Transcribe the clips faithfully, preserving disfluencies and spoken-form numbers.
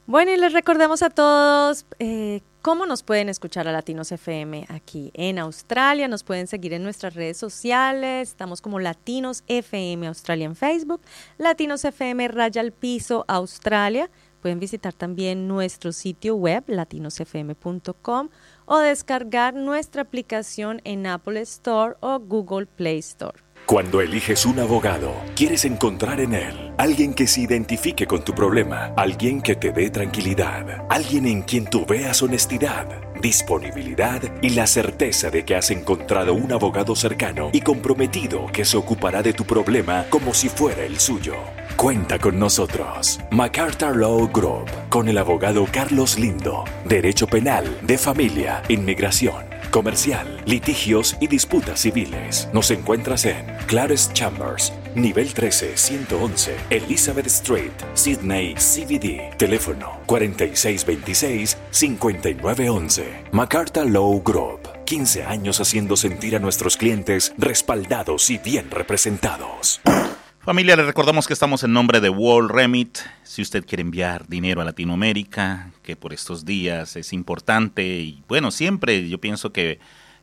Bueno, y les recordamos a todos eh, cómo nos pueden escuchar a Latinos F M aquí en Australia. Nos pueden seguir en nuestras redes sociales. Estamos como Latinos F M Australia en Facebook, Latinos F M Raya al Piso Australia. Pueden visitar también nuestro sitio web, latinos f m punto com, o descargar nuestra aplicación en Apple Store o Google Play Store. Cuando eliges un abogado, quieres encontrar en él alguien que se identifique con tu problema, alguien que te dé tranquilidad, alguien en quien tú veas honestidad, disponibilidad y la certeza de que has encontrado un abogado cercano y comprometido que se ocupará de tu problema como si fuera el suyo. Cuenta con nosotros, MacArthur Law Group, con el abogado Carlos Lindo, Derecho Penal, de Familia, Inmigración, Comercial, Litigios y Disputas Civiles. Nos encuentras en Clarence Chambers, nivel trece, ciento once, Elizabeth Street, Sydney, C B D. Teléfono cuarenta y seis veintiséis, cincuenta y nueve once. MacArthur Law Group. quince años haciendo sentir a nuestros clientes respaldados y bien representados. Familia, les recordamos que estamos en nombre de World Remit. Si usted quiere enviar dinero a Latinoamérica, que por estos días es importante, y bueno, siempre yo pienso que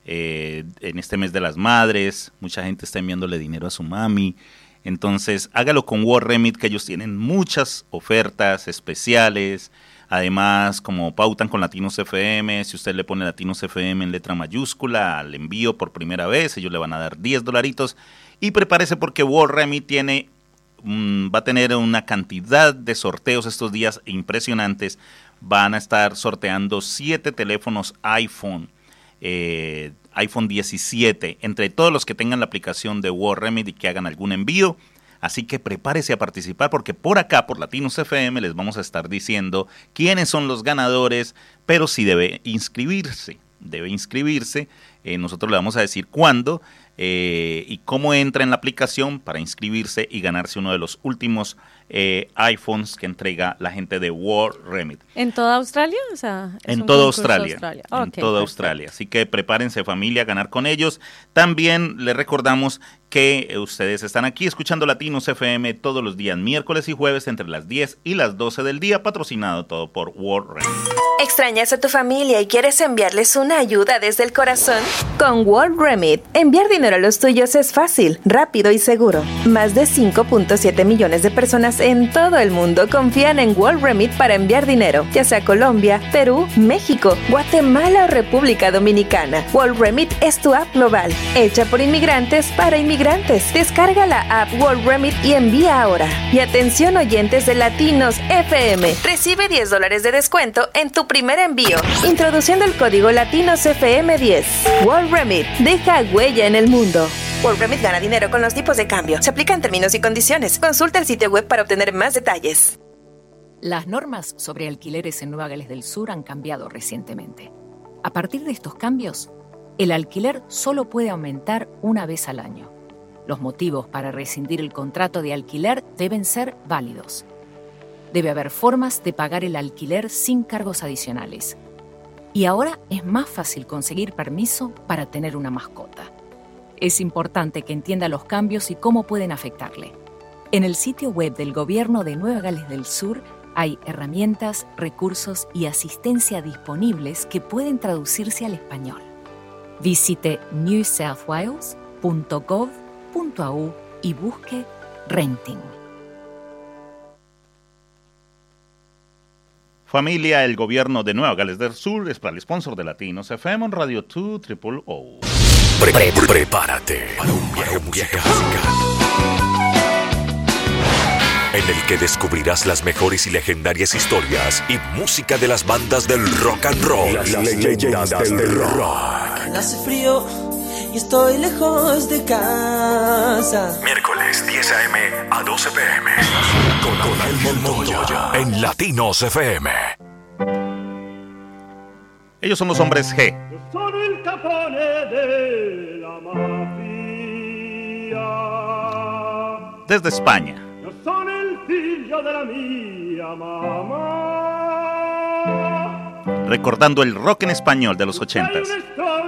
eh, en este mes de las madres, mucha gente está enviándole dinero a su mami. Entonces, hágalo con World Remit, que ellos tienen muchas ofertas especiales. Además, como pautan con Latinos F M, si usted le pone Latinos F M en letra mayúscula al envío por primera vez, ellos le van a dar diez dolaritos. Y prepárese porque World Remit tiene, um, va a tener una cantidad de sorteos estos días impresionantes. Van a estar sorteando siete teléfonos iPhone, eh, iPhone diecisiete, entre todos los que tengan la aplicación de World Remit y que hagan algún envío. Así que prepárese a participar porque por acá, por Latinos F M, les vamos a estar diciendo quiénes son los ganadores, pero sí debe inscribirse, debe inscribirse. Eh, nosotros le vamos a decir cuándo eh, y cómo entra en la aplicación para inscribirse y ganarse uno de los últimos eh, iPhones que entrega la gente de World Remit. ¿En toda Australia? O sea, ¿es en un toda concurso Australia, Australia? en Okay, toda perfecto. Australia. Así que prepárense, familia, a ganar con ellos. También les recordamos que ustedes están aquí escuchando Latinos F M todos los días, miércoles y jueves, entre las diez y las doce del día, patrocinado todo por World Remit. ¿Extrañas a tu familia y quieres enviarles una ayuda desde el corazón? Con World Remit, enviar dinero a los tuyos es fácil, rápido y seguro. Más de cinco punto siete millones de personas en todo el mundo confían en World Remit para enviar dinero, ya sea a Colombia, Perú, México, Guatemala o República Dominicana. World Remit es tu app global, hecha por inmigrantes para inmigrantes. Descarga la app World Remit y envía ahora. Y atención, oyentes de Latinos F M, recibe diez dólares de descuento en tu primer envío, introduciendo el código Latinos F M diez. World Remit, deja huella en el mundo. World Remit gana dinero con los tipos de cambio. Se aplican términos y condiciones. Consulta el sitio web para obtener más detalles. Las normas sobre alquileres en Nueva Gales del Sur han cambiado recientemente. A partir de estos cambios, el alquiler solo puede aumentar una vez al año. Los motivos para rescindir el contrato de alquiler deben ser válidos. Debe haber formas de pagar el alquiler sin cargos adicionales. Y ahora es más fácil conseguir permiso para tener una mascota. Es importante que entienda los cambios y cómo pueden afectarle. En el sitio web del Gobierno de Nueva Gales del Sur hay herramientas, recursos y asistencia disponibles que pueden traducirse al español. Visite new south wales punto gov punto a u y busque Renting. Familia, el gobierno de Nueva Gales del Sur es para el sponsor de Latinos F M en Radio dos triple O. Pre- pre- prepárate para un viaje musical en el que descubrirás las mejores y legendarias historias y música de las bandas del rock and roll. Las, las leyendas del rock. Hace frío y estoy lejos de casa. Miércoles diez a eme a doce pe eme con Ángel Montoya en Latinos F M. Ellos son los Hombres G. Sono il capone della mafia. Desde España. Io sono il figlio della mia mamma. Recordando el rock en español de los ochentas.